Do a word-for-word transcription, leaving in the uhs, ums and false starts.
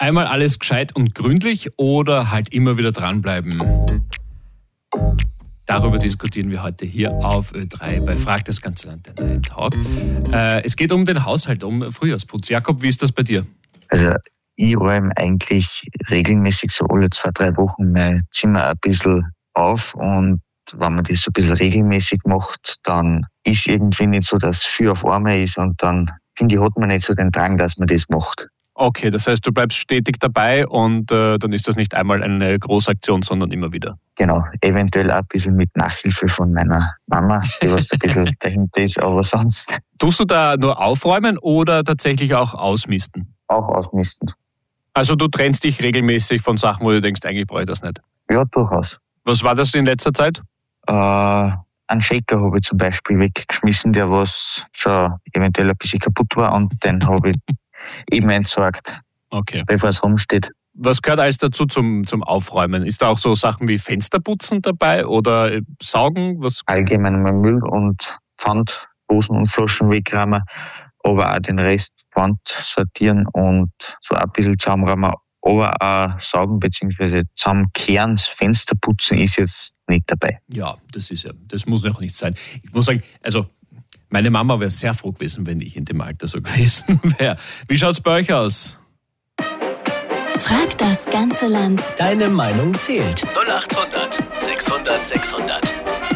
Einmal alles gescheit und gründlich oder halt immer wieder dranbleiben? Darüber diskutieren wir heute hier auf Ö drei bei Frag das ganze Land, der Night Talk. Äh, es geht um den Haushalt, um Frühjahrsputz. Jakob, wie ist das bei dir? Also ich räume eigentlich regelmäßig so alle zwei, drei Wochen mein Zimmer ein bisschen auf, und wenn man das so ein bisschen regelmäßig macht, dann ist irgendwie nicht so, dass viel auf einmal ist, und dann finde ich, hat man nicht so den Drang, dass man das macht. Okay, das heißt, du bleibst stetig dabei und äh, dann ist das nicht einmal eine Großaktion, sondern immer wieder. Genau, eventuell auch ein bisschen mit Nachhilfe von meiner Mama, die was ein bisschen dahinter ist, aber sonst. Tust du da nur aufräumen oder tatsächlich auch ausmisten? Auch ausmisten. Also du trennst dich regelmäßig von Sachen, wo du denkst, eigentlich brauche ich das nicht? Ja, durchaus. Was war das in letzter Zeit? Äh, einen Shaker habe ich zum Beispiel weggeschmissen, der was schon eventuell ein bisschen kaputt war, und den habe ich eben entsorgt, okay, bevor es rumsteht. Was gehört alles dazu zum, zum Aufräumen? Ist da auch so Sachen wie Fensterputzen dabei oder Saugen? Was? Allgemein mal Müll und Pfand, Dosen und Flaschen wegräumen, aber auch den Rest Pfand sortieren und so ein bisschen zusammenräumen, aber auch saugen bzw. zusammenkehren. Fensterputzen ist jetzt nicht dabei. Ja, das ist ja, das muss noch nicht sein. Ich muss sagen, also meine Mama wäre sehr froh gewesen, wenn ich in dem Alter so gewesen wäre. Wie schaut's bei euch aus? Frag das ganze Land. Deine Meinung zählt. null acht hundert sechshundert sechshundert.